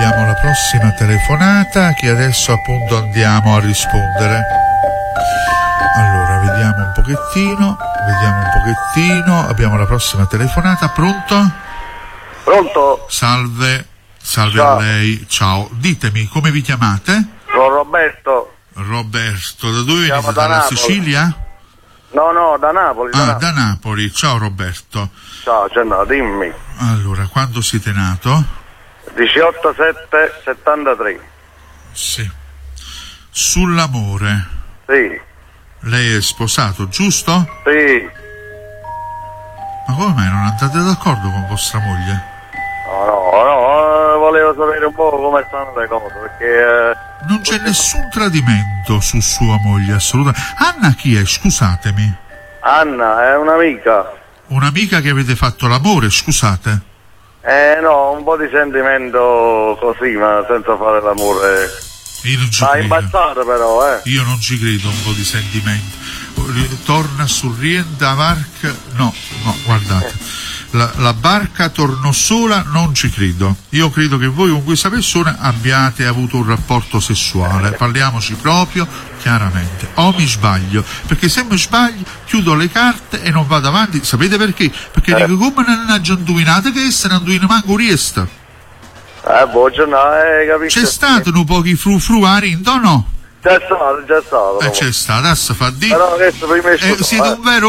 abbiamo la prossima telefonata che adesso appunto andiamo a rispondere. Allora, vediamo un pochettino. Abbiamo la prossima telefonata. Pronto? Pronto? Salve Ciao. A lei. Ciao. Ditemi, come vi chiamate? Sono Roberto. Roberto, da dove Chiamo venite? da Dalla Napoli. Sicilia? No, da Napoli. Da Napoli. Ciao Roberto. Ciao, dimmi. Allora, quando siete nato? 18/7/73. Sì. Sull'amore. Sì. Lei è sposato, giusto? Sì. Ma come mai non andate d'accordo con vostra moglie? No, volevo sapere un po' come stanno le cose, perché... Non c'è nessun tradimento su sua moglie, assolutamente. Anna chi è? Scusatemi. Anna è un'amica. Un'amica che avete fatto l'amore, scusate. No, un po' di sentimento così, ma senza fare l'amore. Io non ci Ma credo. imbazzata però, Io non ci credo un po' di sentimento. Torna sul rientra barca. No, guardate. La barca tornò sola, non ci credo. Io credo che voi con questa persona abbiate avuto un rapporto sessuale. Parliamoci proprio chiaramente. O mi sbaglio? Perché se mi sbaglio chiudo le carte e non vado avanti. Sapete perché? Perché dico come non ha già indovinate che essa non indovina manco riesta. Buon giorno, capisci? C'è stato un po' di frufruari, no? Già stato. C'è stato, adesso fa di. Però adesso prima Siete un vero